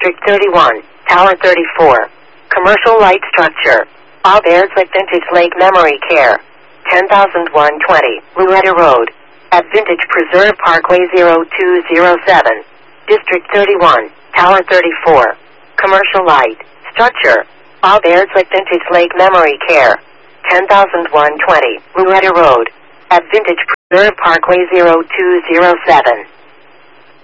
District 31, Tower 34. Commercial light structure. All Airslick Vintage Lake Memory Care. 10,120, Louetta Road. At Vintage Preserve Parkway 0207. District 31, Tower 34. Commercial light structure. All Airslick Vintage Lake Memory Care. 10,120, Louetta Road. At Vintage Preserve Parkway 0207.